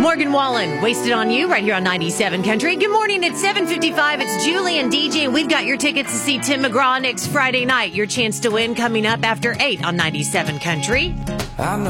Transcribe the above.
Morgan Wallen, Wasted on You, right here on 97 Country. Good morning, it's 7:55. It's Julie and DJ, and we've got your tickets to see Tim McGraw next Friday night. Your chance to win coming up after 8 on 97 Country.